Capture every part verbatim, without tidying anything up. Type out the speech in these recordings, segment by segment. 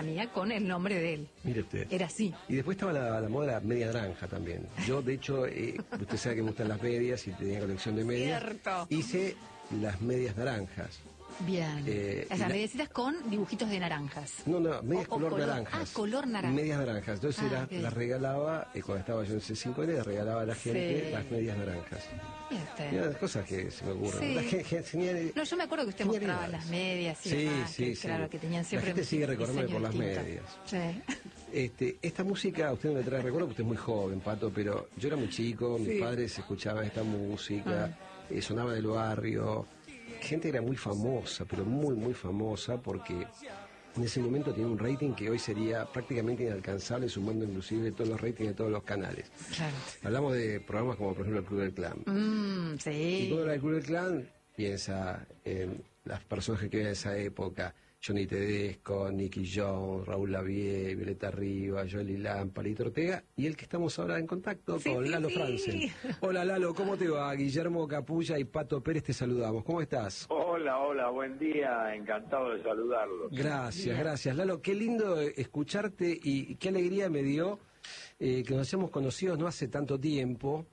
mía con el nombre de él. Mire usted. Era así. Y después estaba la, la moda de la media naranja también. Yo, de hecho, eh, usted sabe que me gustan las medias y tenía colección de medias. Cierto. Hice las medias naranjas. Bien. Eh, Las la... mediecitas con dibujitos de naranjas. No, no, medias o, o color, color naranjas. Ah, color naranja. Medias naranjas. Entonces Ah, las, okay. las regalaba, eh, cuando estaba yo en C cinco N, les regalaba a la gente sí. las medias naranjas. Este. Mira las cosas que se me ocurren. Sí. La gente, gente, genial, No, yo me acuerdo que usted mostraba las medias y sí, demás, sí, que, sí. claro, que tenían siempre la gente sigue recordándome por las distintos. medias. Sí. Este, esta música, usted no me trae recuerdo, porque usted es muy joven, Pato, pero yo era muy chico, sí. mis padres escuchaban esta música, ah. eh, sonaba del barrio, gente era muy famosa, pero muy, muy famosa, porque en ese momento tenía un rating que hoy sería prácticamente inalcanzable, sumando inclusive todos los ratings de todos los canales. Claro. Hablamos de programas como, por ejemplo, el Club del Clan. Mm, sí. Y cuando habla del Club del Clan, piensa en las personas que vivían en esa época: Johnny Tedesco, Nicky Jones, Raúl Lavie, Violeta Rivas, Joel Ilán, Palito Ortega, y el que estamos ahora en contacto sí, con sí, Lalo sí. Franzen. Hola Lalo, ¿cómo te va? Guillermo Capulla y Pato Pérez te saludamos. ¿Cómo estás? Hola, hola, buen día, encantado de saludarlos. Gracias, Bien. gracias. Lalo, qué lindo escucharte y qué alegría me dio eh, que nos hayamos conocido no hace tanto tiempo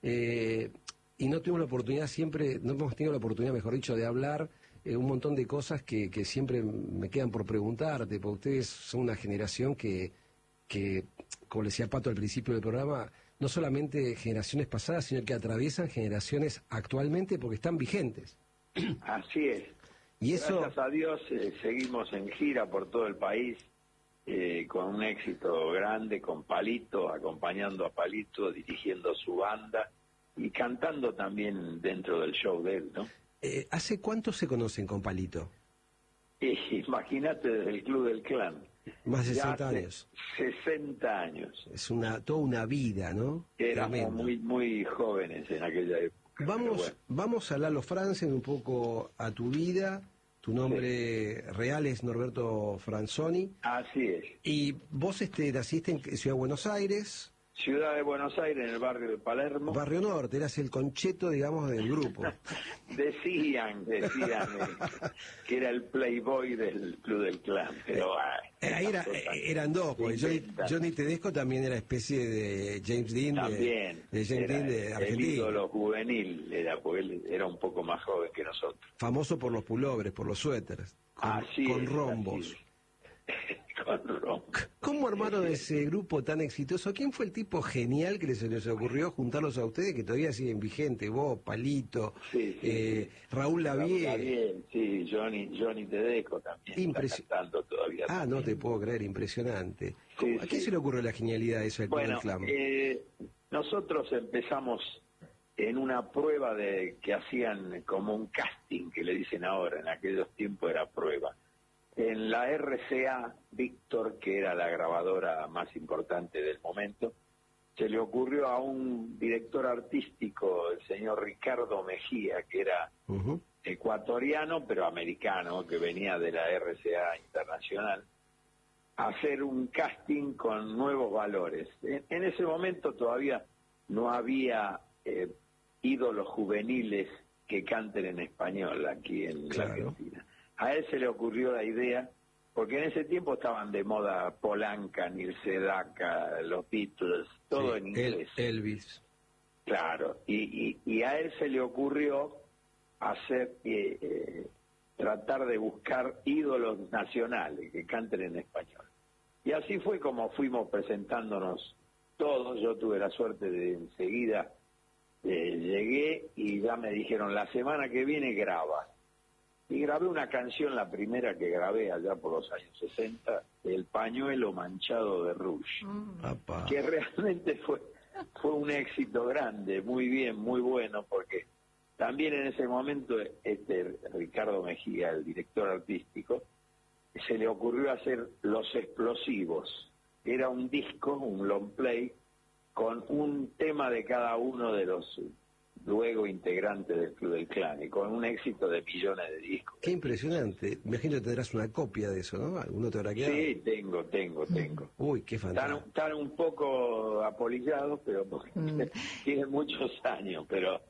eh, y no tuvimos la oportunidad siempre, no hemos tenido la oportunidad, mejor dicho, de hablar Eh, un montón de cosas que, que siempre me quedan por preguntarte, porque ustedes son una generación que, que, como le decía Pato al principio del programa, no solamente generaciones pasadas, sino que atraviesan generaciones actualmente porque están vigentes. Así es. Y eso... Gracias a Dios eh, seguimos en gira por todo el país, eh, con un éxito grande, con Palito, acompañando a Palito, dirigiendo su banda y cantando también dentro del show de él, ¿no? Eh, ¿Hace cuánto se conocen con Palito? Eh, Imagínate, desde el Club del Clan. Más de Ya sesenta hace años. sesenta años. Es una toda una vida, ¿no? Éramos Tremendo. muy muy jóvenes en aquella época. Vamos, bueno. vamos a Lalo Franzen, un poco a tu vida. Tu nombre sí. real es Norberto Franzoni. Así es. Y vos este, naciste en Ciudad de Buenos Aires. Ciudad de Buenos Aires, en el barrio de Palermo. Barrio Norte, eras el concheto, digamos, del grupo. decían, decían eh, que era el playboy del Club del Clan, pero... Eh, ahí era, eran dos, porque Johnny, Johnny Tedesco también era especie de James Dean, también, de, de James era Dean de Argentina. El ídolo juvenil, era, porque él era un poco más joven que nosotros. Famoso por los pullovers, por los suéteres, con, así con es, rombos. Con rombos. ¿Cómo armaron ese grupo tan exitoso? ¿Quién fue el tipo genial que se les ocurrió juntarlos a ustedes, que todavía siguen vigentes? Vos, Palito, sí, sí, eh, sí. Raúl Lavie. Raúl Lavie, sí, Johnny, Johnny Tedesco también. Impresi- está cantando todavía. Ah, también. no te puedo creer, impresionante. Sí, ¿A sí. qué se le ocurrió la genialidad de eso del Bueno, Club del Clan? eh, nosotros empezamos en una prueba de que hacían como un casting, que le dicen ahora, en aquellos tiempos era prueba. En la R C A, Víctor, que era la grabadora más importante del momento, se le ocurrió a un director artístico, el señor Ricardo Mejía, que era uh-huh. ecuatoriano pero americano, que venía de la R C A Internacional, hacer un casting con nuevos valores. En, en ese momento todavía no había eh, ídolos juveniles que canten en español aquí en claro. la Argentina. A él se le ocurrió la idea, porque en ese tiempo estaban de moda Polanca, Neil Sedaka, los Beatles, todo sí, en inglés. El, Elvis. Claro, y, y, y a él se le ocurrió hacer, eh, eh, tratar de buscar ídolos nacionales que canten en español. Y así fue como fuimos presentándonos todos. Yo tuve la suerte de enseguida, eh, llegué y ya me dijeron, la semana que viene graba. Y grabé una canción, la primera que grabé allá por los años sesenta, El pañuelo manchado de rouge, mm. que realmente fue, fue un éxito grande, muy bien, muy bueno, porque también en ese momento este Ricardo Mejía, el director artístico, se le ocurrió hacer Los Explosivos. Era un disco, un long play, con un tema de cada uno de los luego integrante del Club del Clan, y con un éxito de millones de discos. Qué impresionante. Me imagino que tendrás una copia de eso, ¿no? ¿Alguno te habrá quedado? Sí, tengo, tengo, tengo. Uy, qué fantástico. Están, están un poco apolillados, pero porque mm. tienen muchos años, pero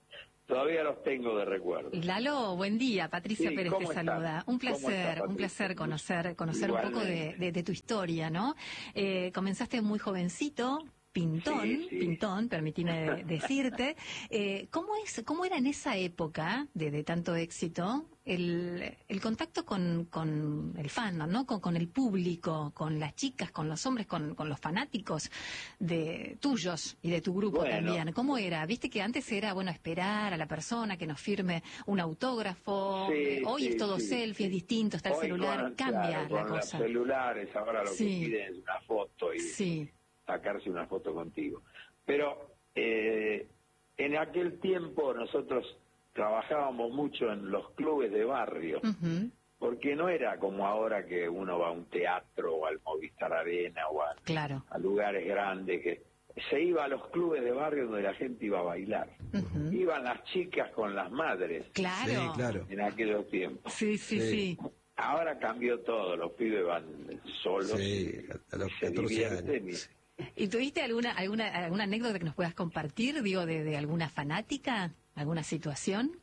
Todavía los tengo de recuerdo. Lalo, buen día. Patricia Sí, Pérez te ¿cómo saluda. estás? Un ¿Cómo placer, estás, un Patricia? placer conocer, conocer un poco de, Igualmente. de- de tu historia, ¿no? Eh, comenzaste muy jovencito. Pintón, Sí, sí. pintón, permitime decirte. Eh, ¿cómo es, cómo era en esa época de, de tanto éxito el, el contacto con, con el fandom, ¿no? Con, con el público, con las chicas, con los hombres, con, con los fanáticos de tuyos y de tu grupo Bueno. también? ¿Cómo era? Viste que antes era, bueno, esperar a la persona que nos firme un autógrafo. Sí, Eh, hoy sí, es todo sí, selfie, sí. es distinto, está el Hoy celular, con- cambia claro, la con cosa. los celulares ahora lo Sí. que piden es una foto y Sí. sacarse una foto contigo. Pero eh, en aquel tiempo nosotros trabajábamos mucho en los clubes de barrio, Ujú. porque no era como ahora que uno va a un teatro o al Movistar Arena o a, Claro. a lugares grandes, que se iba a los clubes de barrio donde la gente iba a bailar. Ujú. Iban las chicas con las madres Claro. Sí, claro. en aquellos tiempos. Sí, sí, Sí. sí. Ahora cambió todo, los pibes van solos, Sí, a- a los se catorce divierten años. y- ¿Y tuviste alguna, alguna, alguna anécdota que nos puedas compartir, digo, de, de alguna fanática, alguna situación?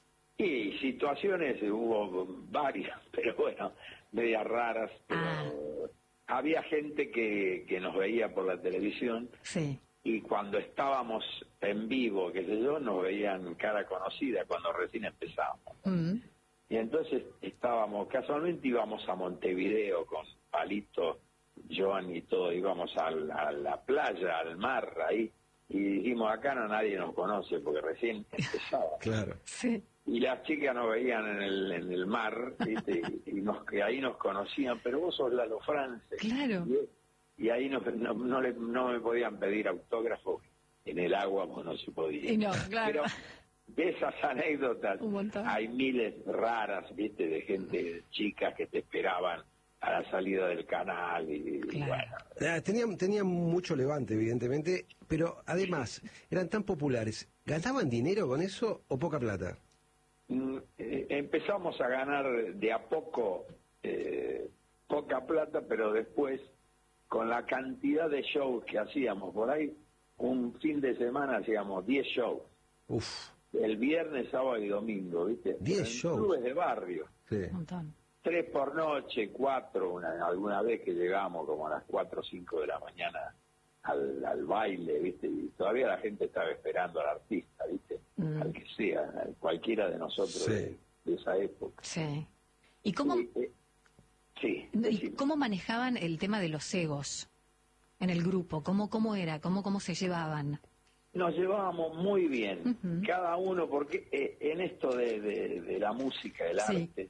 Y situaciones hubo varias, pero bueno, medias raras, pero Ah. había gente que, que nos veía por la televisión Sí. y cuando estábamos en vivo, qué sé yo, nos veían cara conocida cuando recién empezábamos. Mm. Y entonces estábamos, casualmente íbamos a Montevideo con Palito, John y todo, íbamos a la, a la playa, al mar, ahí, y dijimos, acá no nadie nos conoce porque recién empezaba. Claro. Sí. Y las chicas nos veían en el, en el mar, ¿viste? y, y nos, que ahí nos conocían, pero vos sos Lalo France. Claro. Y, y ahí no, no, no, le- no me podían pedir autógrafo, en el agua pues no se podía. Y no, claro. Pero de esas anécdotas Un montón. hay miles raras, ¿viste? De gente, chicas que te esperaban a la salida del canal y, y Claro. bueno. Ah, Tenían, tenían mucho levante, evidentemente, pero además, eran tan populares. ¿Ganaban dinero con eso o poca plata? Mm, eh, empezamos a ganar de a poco eh, poca plata, pero después con la cantidad de shows que hacíamos por ahí, un fin de semana hacíamos diez shows, Uf, el viernes, sábado y domingo, ¿viste? diez En shows. clubes de barrio, sí. Un montón. tres por noche, cuatro, una, alguna vez que llegamos como a las cuatro o cinco de la mañana al, al baile, ¿viste? Y todavía la gente estaba esperando al artista, ¿viste? Mm. Al que sea, a cualquiera de nosotros Sí. de, de esa época. Sí. ¿Y cómo, Sí, eh, sí, y decime. cómo manejaban el tema de los egos en el grupo? ¿Cómo, cómo era? ¿Cómo, cómo se llevaban? Nos llevábamos muy bien, Ujú. cada uno, porque eh, en esto de, de- de la música, del Sí. arte,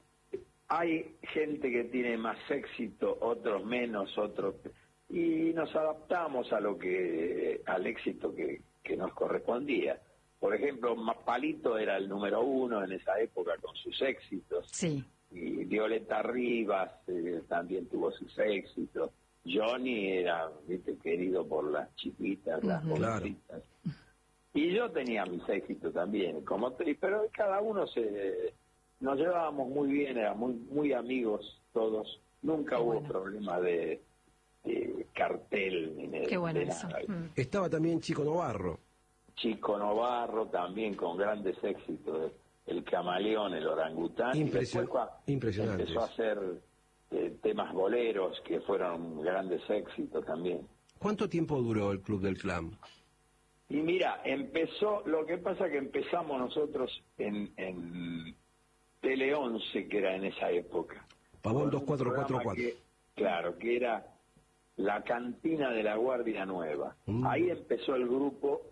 hay gente que tiene más éxito, otros menos, otros... Y nos adaptamos a lo que, al éxito que, que nos correspondía. Por ejemplo, Ma- Palito era el número uno en esa época con sus éxitos. Sí. Y Violeta Rivas eh, también tuvo sus éxitos. Johnny era, viste, querido por las chiquitas, las Ujú. Claro. jovencitas. Y yo tenía mis éxitos también, como actriz, pero cada uno se... Nos llevábamos muy bien, éramos muy, muy amigos todos. Nunca Qué hubo bueno. problema de, de cartel ni de, Qué bueno de eso. nada. Mm. Estaba también Chico Novarro. Chico Novarro también con grandes éxitos, el camaleón, el orangután, y Impresio- después cua- impresionante empezó a eso. hacer eh, temas boleros que fueron grandes éxitos también. ¿Cuánto tiempo duró el Club del Clan? Y mira, empezó, lo que pasa que empezamos nosotros en, en Tele once, que era en esa época. Pavón Con dos un cuatro cuatro programa cuatro. que- claro, que era La Cantina de la Guardia Nueva. Mm. Ahí empezó el grupo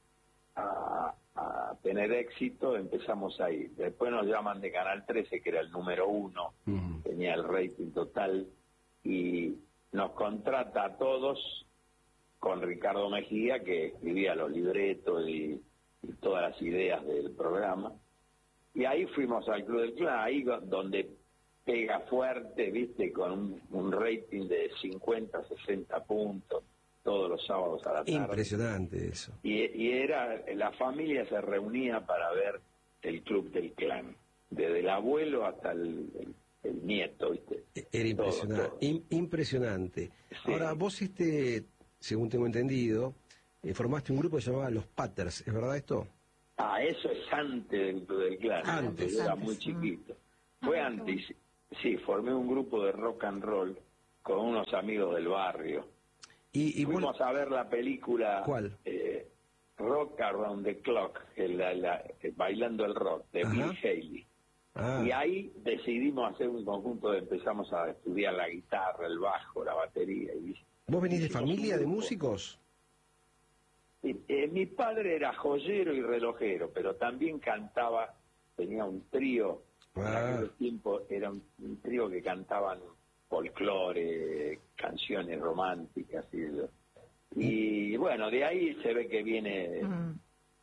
a, a tener éxito, empezamos ahí. Después nos llaman de Canal trece, que era el número uno, Mm. tenía el rating total, y nos contrata a todos con Ricardo Mejía, que escribía los libretos y, y todas las ideas del programa. Y ahí fuimos al Club del Clan, ahí go- donde pega fuerte, viste, con un, un rating de cincuenta, sesenta puntos todos los sábados a la tarde. Impresionante eso. Y, y era, la familia se reunía para ver el Club del Clan, desde el abuelo hasta el, el- el nieto, viste. Era impresionante. Todo, todo. im- impresionante. Sí. Ahora, vos, este, según tengo entendido, eh, formaste un grupo que se llamaba Los Patters, ¿es verdad esto? Ah, eso es antes del Club del Clan, Ah, antes, antes, yo era antes. muy chiquito. Fue Ah, antes, sí, formé un grupo de rock and roll con unos amigos del barrio. Y, y vos- Fuimos a ver la película ¿Cuál? eh, Rock Around the Clock, que la, la- eh, Bailando el Rock, de Ajá. Bill Haley. Ah, Y ahí decidimos hacer un conjunto, de, empezamos a estudiar la guitarra, el bajo, la batería. Y, ¿vos venís de hicimos familia un de grupo. músicos? Y, eh, mi padre era joyero y relojero, pero también cantaba, tenía un trío, en Ah. aquel tiempo era un, un trío que cantaban folclore, canciones románticas y eso. Y bueno, de ahí se ve que viene... Mm.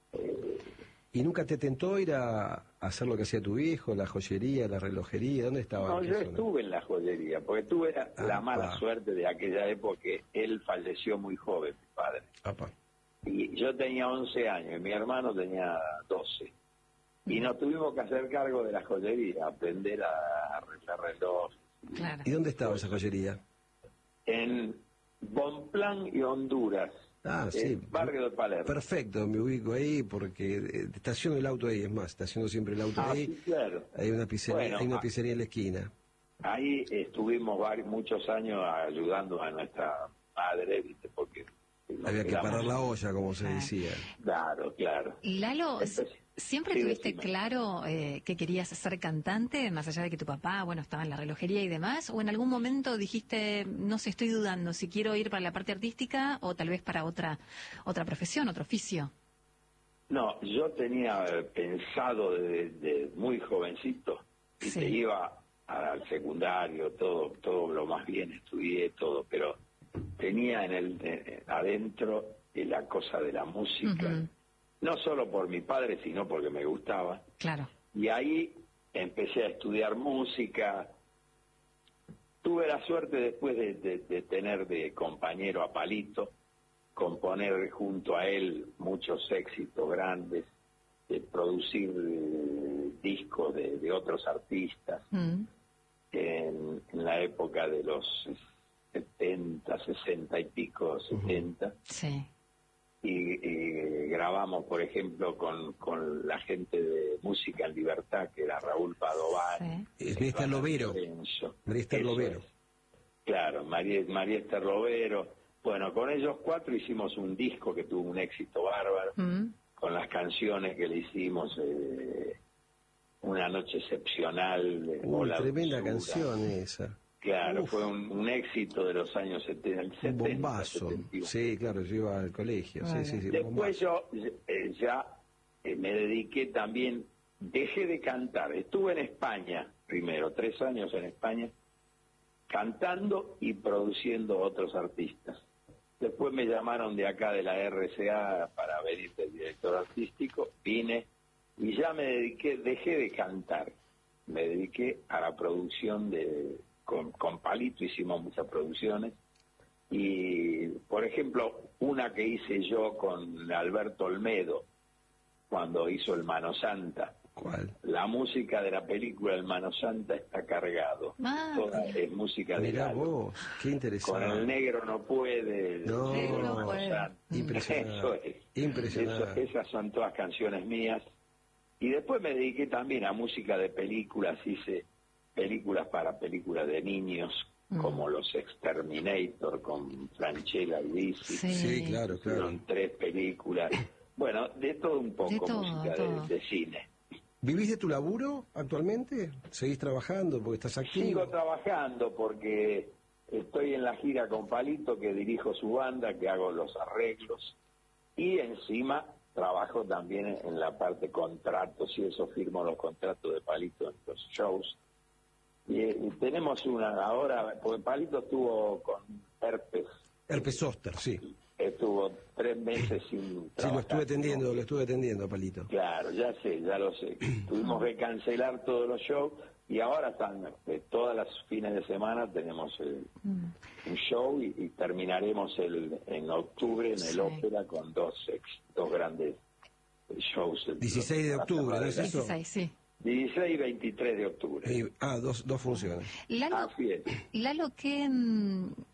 ¿Y nunca te tentó ir a, a hacer lo que hacía tu viejo, la joyería, la relojería? ¿Dónde estaba? No, ¿En qué yo zona? estuve en la joyería, porque tuve la, la Ah, mala ah. suerte de aquella época que él falleció muy joven, mi padre. Apa. Y yo tenía once años y mi hermano tenía doce. Y nos tuvimos que hacer cargo de la joyería, aprender a arreglar relojes. Claro. ¿Y dónde estaba esa joyería? En Bonplan y Honduras, Ah, sí. el barrio de Palermo. Perfecto, me ubico ahí porque eh, estaciono el auto ahí, es más, estaciono siempre el auto Ah, ahí. sí, claro. Hay una pizzería, Bueno, hay una ah. pizzería en la esquina. Ahí estuvimos varios, muchos años ayudando a nuestra madre, ¿viste? Porque nos Había que quedamos- parar la olla, como se Ah. decía. Claro, claro. Lalo, Entonces, ¿siempre sí, tuviste decime. claro eh, que querías ser cantante, más allá de que tu papá, bueno, estaba en la relojería y demás? ¿O en algún momento dijiste, no sé, estoy dudando si quiero ir para la parte artística o tal vez para otra otra profesión, otro oficio? No, yo tenía eh, pensado desde de muy jovencito y Sí. te iba al secundario, todo, todo lo más bien estudié todo, pero tenía en el eh, adentro eh, la cosa de la música, Ujú. no solo por mi padre, sino porque me gustaba. Claro. Y ahí empecé a estudiar música. Tuve la suerte después de, de- de tener de compañero a Palito, componer junto a él muchos éxitos grandes, de producir eh, discos de, de otros artistas Mm. en, en la época de los setenta, sesenta y pico, setenta. Sí. Y, y grabamos, por ejemplo, con, con la gente de Música en Libertad, que era Raúl Padovani. Sí. Es María Esther Lovero. Lorenzo. María Esther Eso Lovero. es. Claro, María, María Esther Lovero. Bueno, con ellos cuatro hicimos un disco que tuvo un éxito bárbaro, Mm. con las canciones que le hicimos, eh, Una noche excepcional. eh, Uy, Hola, tremenda Dulzura. canción esa. Claro, Uf. fue un, un éxito de los años setenta, el Un setenta, bombazo. setenta y uno. Sí, claro, yo iba al colegio. Sí, sí, sí, un Después bombazo. yo eh, ya eh, me dediqué también, dejé de cantar. Estuve en España primero, tres años en España, cantando y produciendo otros artistas. Después me llamaron de acá de la R C A para venir de director artístico, vine y ya me dediqué, dejé de cantar, me dediqué a la producción de, con, con Palito hicimos muchas producciones y, por ejemplo, una que hice yo con Alberto Olmedo cuando hizo El Mano Santa. ¿Cuál? La música de la película El Mano Santa está cargado. Ah, Toda es música de Mirá Lalo. vos, qué Con el interesante. negro no puede. el No, negro no Mano puede. Santa. Impresionante, Eso es. impresionante. Eso- esas son todas canciones mías. Y después me dediqué también a música de películas. Hice películas para películas de niños, Mm. como Los Exterminator, con Franchella y Lisi. Sí. Sí, claro, claro. Fueron tres películas. Bueno, de todo un poco, De todo, música todo. de, de cine. ¿Vivís de tu laburo actualmente? ¿Seguís trabajando porque estás activo? Sigo trabajando porque estoy en la gira con Palito, que dirijo su banda, que hago los arreglos, y encima trabajo también en la parte contratos, y eso firmo los contratos de Palito en los shows. Y, y tenemos una ahora, porque Palito estuvo con herpes, Herpes Zóster, sí. estuvo tres meses sin Sí, lo trabajar. estuve atendiendo, lo estuve atendiendo, Palito. Claro, ya sé, ya lo sé. Tuvimos que cancelar todos los shows y ahora están, eh, todas las fines de semana tenemos eh, Mm. un show y, y terminaremos el, en octubre en el Sí. Ópera con dos ex- dos grandes eh, shows. el- dieciséis de para octubre, cerrar ¿no el es año. eso? dieciséis, sí. dieciséis y veintitrés de octubre. Y- ah, dos, dos funciones. Lalo, Así es. Lalo, ¿qué, mm,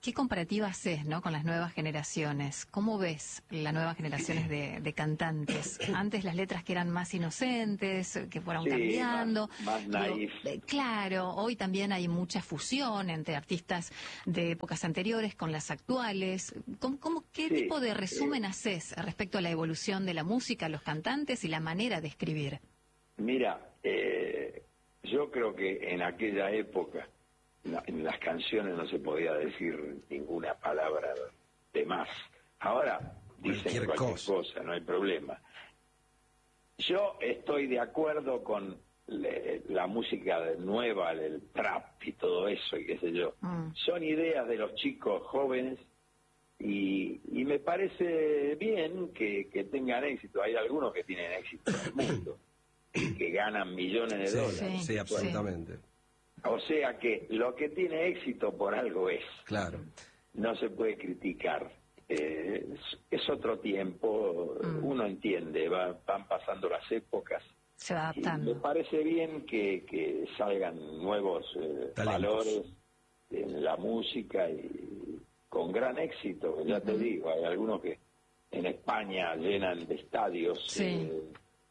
¿Qué comparativa haces, ¿no?, con las nuevas generaciones? ¿Cómo ves las nuevas generaciones de, de cantantes? Antes las letras que eran más inocentes, que fueron Sí, cambiando. más, más naif. Digo, eh, claro, hoy también hay mucha fusión entre artistas de épocas anteriores con las actuales. ¿Cómo, cómo, ¿Qué Sí, tipo de resumen eh, haces respecto a la evolución de la música, los cantantes y la manera de escribir? Mira, eh, yo creo que en aquella época la- en las canciones no se podía decir ninguna palabra de más. Ahora dicen Cualquier cualquier, cosa. cosa, no hay problema. Yo estoy de acuerdo con le- la música de- nueva, el trap y todo eso, y qué sé yo. Mm. Son ideas de los chicos jóvenes y, y me parece bien que, que tengan éxito. Hay algunos que tienen éxito en el mundo, que ganan millones de Sí, dólares. sí, absolutamente. O sea que lo que tiene éxito por algo es, Claro. no se puede criticar. Eh, es, es otro tiempo, Mm. uno entiende, va- van pasando las épocas. Se va Y me adaptando. parece bien que, que salgan nuevos eh, Talentos. valores en la música y con gran éxito. Ya te Ujú. digo, hay algunos que en España llenan de estadios. Sí. eh,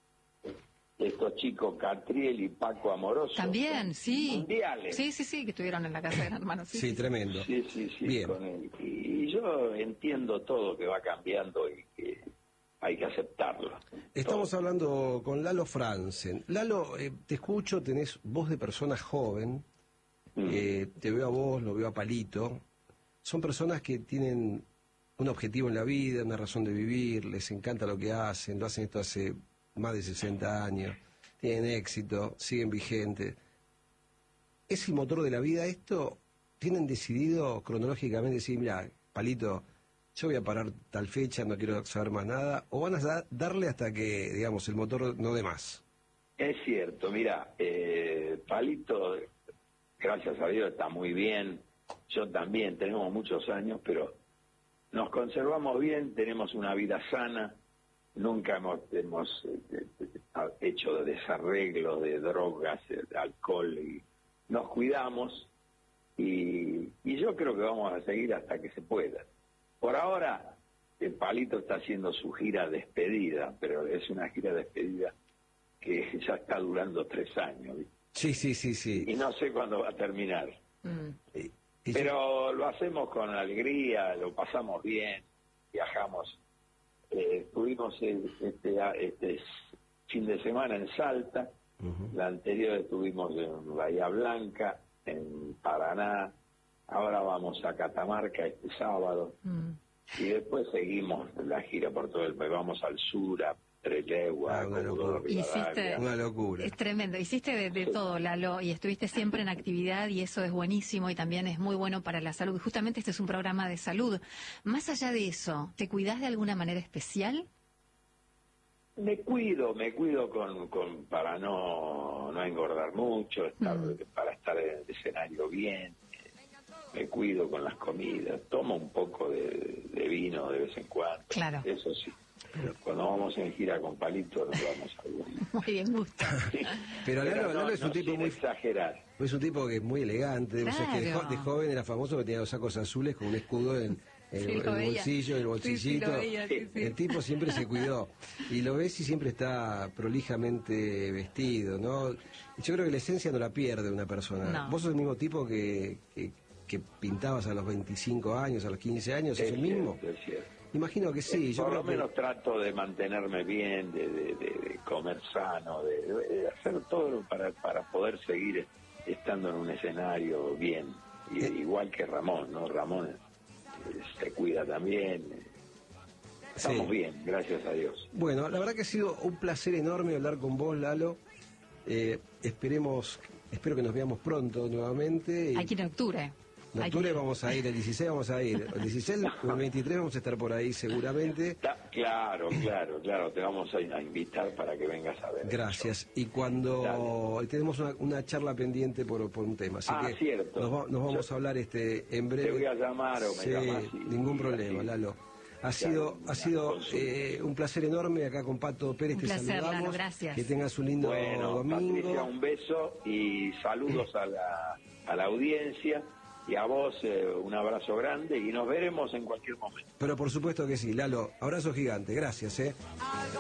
estos chicos Catriel y Paco Amoroso. También, son sí. Mundiales. Sí, sí, sí, que estuvieron en la casa de Gran Hermano. Sí, Sí, sí. tremendo. Sí, sí, sí. Bien. Con él. Y, y yo entiendo todo que va cambiando y que hay que aceptarlo. Estamos hablando con Lalo Franzen. Lalo, eh, te escucho, tenés voz de persona joven. Mm. Eh, te veo a vos, lo veo a Palito. Son personas que tienen un objetivo en la vida, una razón de vivir, les encanta lo que hacen, lo hacen esto hace más de sesenta años, tienen éxito, siguen vigentes. ¿Es el motor de la vida esto? ¿Tienen decidido cronológicamente decir, mira, Palito, yo voy a parar tal fecha, no quiero saber más nada? ¿O van a da- darle hasta que, digamos, el motor no dé más? Es cierto, mira, eh, Palito, gracias a Dios, está muy bien. Yo también, tenemos muchos años, pero nos conservamos bien, tenemos una vida sana, nunca hemos, hemos eh, eh, hecho desarreglos de drogas, de alcohol, y nos cuidamos y, y yo creo que vamos a seguir hasta que se pueda. Por ahora, el Palito está haciendo su gira despedida, pero es una gira despedida que ya está durando tres años, ¿viste? Sí, sí, sí, sí. Y no sé cuándo va a terminar. Mm. Y- y- Pero lo hacemos con alegría, lo pasamos bien, viajamos. Eh, estuvimos el- este, este fin de semana en Salta, Ujú. la anterior estuvimos en Bahía Blanca, en Paraná, ahora vamos a Catamarca este sábado, Mm. y después seguimos la gira por todo el país, vamos al sur, a Trelew, a Ah, una Comodoro locura. Rivadavia. Hiciste- Una locura. Es tremendo, hiciste de, de todo, Lalo, y estuviste siempre en actividad y eso es buenísimo y también es muy bueno para la salud. Justamente este es un programa de salud. Más allá de eso, ¿te cuidás de alguna manera especial? Me cuido, me cuido con, con para no, no engordar mucho, estar, Mm. para estar en el escenario bien. Me cuido con las comidas, tomo un poco de, de vino de vez en cuando. Claro. Eso sí. Cuando vamos en gira con Palito nos vamos a vino. Muy bien, gusto. Pero Lalo, no, Lalo es un no tipo sin muy... exagerar. Es un tipo que es muy elegante. O sea, que de, jo- Claro. de joven era famoso que tenía los sacos azules con un escudo en, en Sí, el, lo el veía. bolsillo, el Sí, sí, bolsillito. lo veía, sí, sí. El tipo siempre se cuidó. Y lo ves y siempre está prolijamente vestido, ¿no? Y yo creo que la esencia no la pierde una persona. No. Vos sos el mismo tipo que, que, que pintabas a los veinticinco años, a los quince años, ¿es Es el mismo? cierto, es cierto. Imagino que sí. Eh, Yo Por creo lo menos trato de mantenerme bien, de, de- de- de comer sano, de, de hacer todo para, para poder seguir estando en un escenario bien. Y, Eh. igual que Ramón, ¿no? Ramón eh, se cuida también. Estamos Sí. bien, gracias a Dios. que... Bueno, la verdad que ha sido un placer enorme hablar con vos, Lalo. Eh, esperemos, espero que nos veamos pronto nuevamente. Y- Aquí en octubre. En Hay octubre que- vamos a ir, el dieciséis vamos a ir, el dieciséis o el veintitrés vamos a estar por ahí seguramente. Ta- Claro, claro, claro, te vamos a, a invitar para que vengas a ver. Gracias. Y cuando tenemos una, una charla pendiente por, por un tema, así Ah, que cierto. nos, va- nos vamos Yo a hablar este en breve. te voy a llamar o me Sí, llamas y- ningún y problema, así. Lalo. Ha Ya, sido, una ha sido consulta. eh, un placer enorme acá con Pato Pérez. Un te placer, saludamos. Lalo, gracias. Que tengas un lindo Bueno, domingo. Patricia, un beso y saludos a la, a la audiencia Y a vos eh, un abrazo grande y nos veremos en cualquier momento. Pero por supuesto que sí, Lalo, abrazo gigante, gracias, ¿eh?